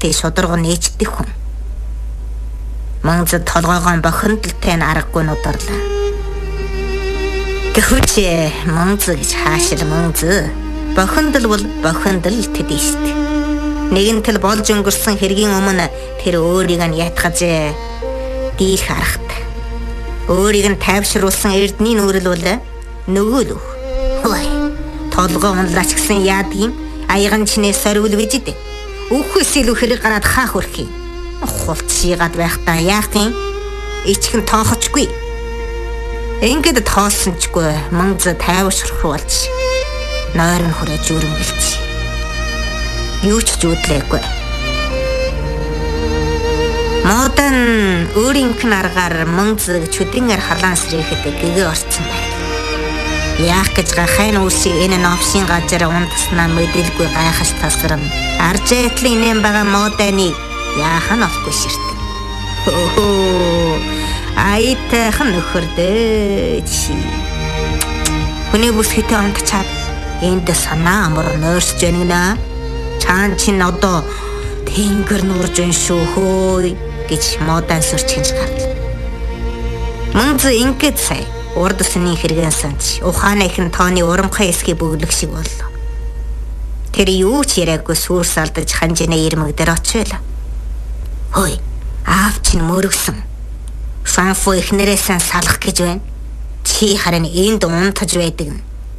тий шударга нээждэг хүн. Манзад толгойгоо бохиндолтой нь аргагүй нударлаа. Гэвч манз гэж хаашил манз. Бохиндол бол бохиндол тэдий штт. Нэгэнтэл болж өнгөрсөн хэргийн өмнө тэр өөрийг нь ятгаж дийлх аргатай. Өөрийг нь тайвшруулсан эрдний нүрэл бол нөгөө л. Хөөе. Толгой унлаач гэсэн яадгийн аяган чинээ сорвол вижид. Өөхөөс илүү хэрэг гараад хаах өрхий. Хулт шигаад байхдаа яах юм? Ичхэн тоохочгүй. Ингээд тоосончгүй манз тайвшрах болж нойрон хүрээ жүрмэлж. Юу ч зүудлээгүй. Модан өөрийнх нь аргаар манз чүдэнгээр халаан сэрэхэд гэгээ орцсон байна. Яах гэж гахайн үсийг энэ новшийн газар унтснаа мэдээлгүй гайхаж тасрам. Аржээтлын нэм байгаа моданы яах нь олгүй ширтэг. Айтайхан нөхөрдөө чи. Хүний бүсгэтэ онтчаад энд санаа амар нойрсож байна. Чаан чин одоо тэнгэр нурж өн шүү хөөе гэж модан сөрчгөнж гарлаа. Манз ингээд сая урд усны хэрэгэн санч ухааны ихэн тооны урамхай эсхий бөглөх шиг боллоо. Тэр юу ч яриаггүй сүрс алдаж ханжинаа ирмэг дээр очивол. Хөөе аав чинь мөрөгсөн. Шанфу ихнэрээсээ салах гэж байна. Чи харин энд унтаж байдаг.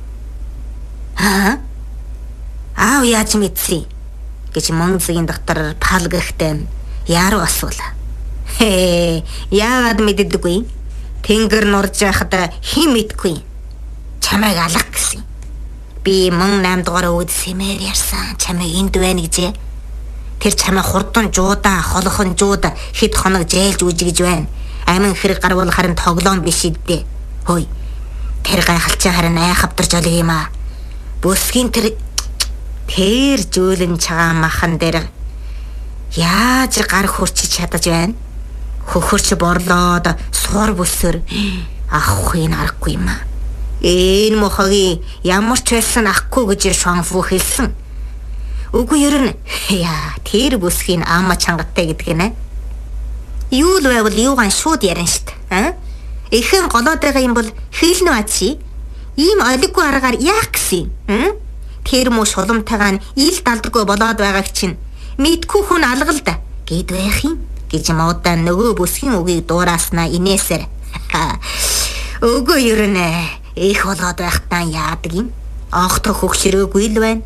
Аав яаж мэдсэн гэж манзгийн доктор пал гэхтэн яаруу асуула. Яагаад мэддэггүй? Тэнгэр нурж байхад хэн мэдгүй? Чамайг алах гэсэн. Би мөн 8 дугаар өвд сэмээр ярьсан. Чамайг энд байна гэж. Тэр чамайг хурдан жуудаа холхон жууд хэд хоног зээлж үжигж байна. Амин хэрэг гарвал харин тоглоом биш идэ. Хөөе. Тэр гайхалчаа харин айхавдарч олё юм аа. Бүсгийн тэр жөөлөн цагаан махан дээр яаж гар хурчиж чадаж байна? Хөхөрч борлоод суур бүсээр авахгүй нь аргагүй юм аа. Энэ мохогийн ямар ч байсан ахгүй гэж шонфу хэлсэн. Үгүй ер нь тэр бүсгийн ама чангатай гэдэг нэ. Юу л байвал юугаан шууд ярина штт. Ихэн голоод байгаа юм бол хэлнэ ачи. Ийм олиггүй аргаар яах гэсэн юм? Тэр муу шулумтайгаа ил далдаггүй болоод байгааг чинь мэдгүй хүн алгалда гэд байх юм гэж модаа нөгөө бүсгийн үгийг дуураснаа инээсээр. Үгүй ер нь их болоод байхдаа яадаг юм? Огтох хөгшрөөгүй л байна.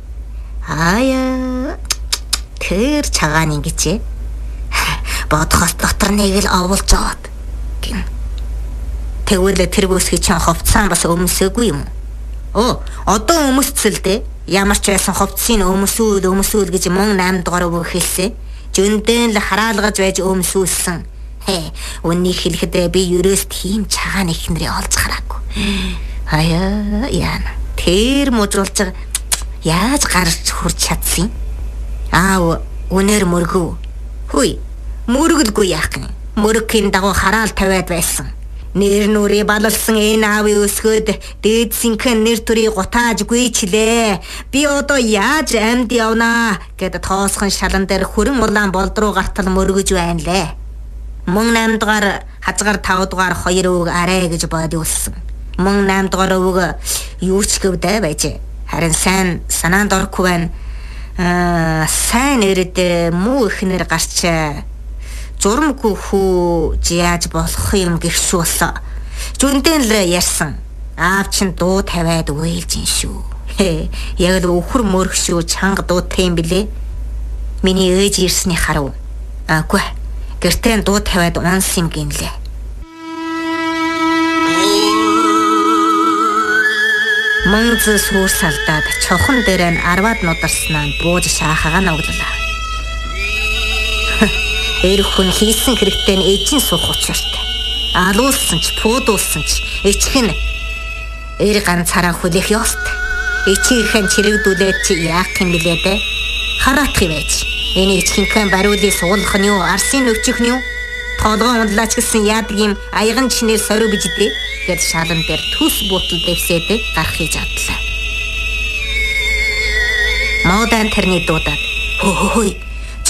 Тэр цагаан ингэж бодхоос дотор нэг л оволж аваад гин. Тэгвэл тэр бүсгийн чинь ховцсан бас өмсөөгүй юм. Одоо өмсцэлдэ ямар ч байсан ховцсыг өмсүүл гэж мөн 8 дугаар өвөг хэлсэн. Жүндэн л хараалгаж байж өмсүүлсэн. Үннийг хэлэхэд би ерөөс тийм цагаан ихнэрээ олж хараагүй. Яана. Тэр мужруулж яаж гарч хурж чадсан? Үнээр мөргөв. Хүй, мөргөлгүй яах гин. Мөрөхийн дагуу хараал тавиад байсан. Нэр нүрээ балалсан энэ аавын өсгөөд дээдсинхэн нэр төрийг гутааж гүйчлээ. Би одоо яаж амьд явнаа гэд тоосхон шалан дээр хүрэн улаан болдруу гартал мөргөж байна лээ. Мөн 8 дугаар хазгаар 5 дугаар 2 өвөг арай гэж бодуулсан. Мөн 8 дугаар өвөг юу ч гэвдэ байж. Харин сайн санаанд орхгүй байна. Сайн нэрэд муу ихнэр гарч зурмгүй хүү яаж болох юм гихшүү болсон. Жүндэн л ярьсан. Аав чинь дуу тавиад уйлж ин шүү. Яг л өвхөр мөрөх шүү чанга дуутай юм билээ. Миний ээж ирсний харав. Үгүй. Гэртээ дуу тавиад унс юм гинлээ. Манз сүрс алдаад чохон дээр нь 10-аад нударснаа бууж шаахагаа нөглөлаа. Эр хүн хийсэн хэрэгтэй нь эжин суух учиртай. Алуулсан ч, пуудуулсан ч, ичхэн эр ганцаараа хүлээх ёстой. Ичийнхэн чирэгдүүлээд чи яах юм билээ дээ? Хараах юм байж. Энэ ичхэнхэн бариулыг суулгах нь юу, арсын өвчих нь юу? Толгой ундлаач гэсэн яадаг юм аяган чинээр сорив биж дээ гэд шалан дээр төс бутал дэвсээд гарах хийж адлаа. Модан тэрний дуудаад хөөе